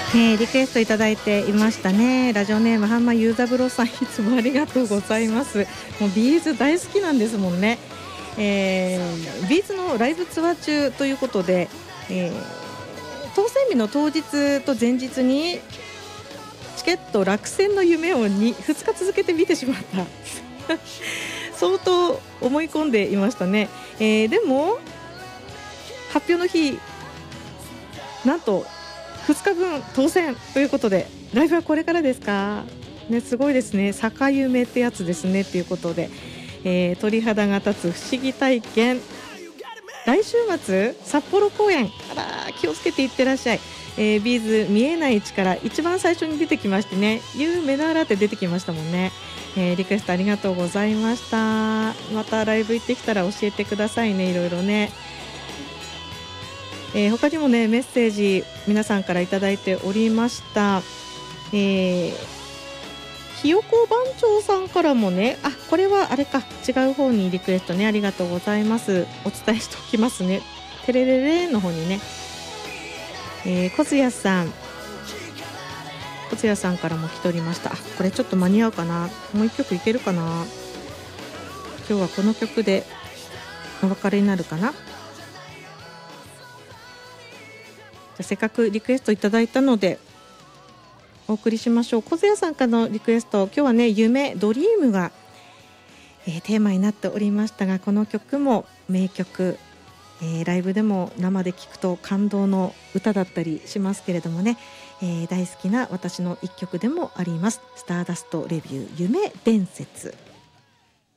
リクエストいただいていましたね。ラジオネームハンマーユーザブロさん、いつもありがとうございます。もうビーズ大好きなんですもんね。ビーズのライブツアー中ということで、当選日の当日と前日にチケット落選の夢を2日続けて見てしまった相当思い込んでいましたね。でも発表の日なんと2日分当選ということで、ライブはこれからですかね。すごいですね。逆夢ってやつですねということで、鳥肌が立つ不思議体験、来週末札幌公演、気をつけていってらっしゃい。ビーズ見えない力、一番最初に出てきましてね、有名ならって出てきましたもんね。リクエストありがとうございました。またライブ行ってきたら教えてくださいね、いろいろね。他にもねメッセージ皆さんからいただいておりました。ひよこ番長さんからもね、これはあれか、違う方にリクエストね、ありがとうございます。お伝えしておきますね。テレレレの方にね、小津谷さんからも来ておりました。これちょっと間に合うかな、もう一曲いけるかな。今日はこの曲でお別れになるかな。せっかくリクエストいただいたのでお送りしましょう。小津谷さんからのリクエスト、今日はね夢ドリームが、テーマになっておりましたが、この曲も名曲、ライブでも生で聴くと感動の歌だったりしますけれどもね、大好きな私の一曲でもあります。スターダストレビュー夢伝説。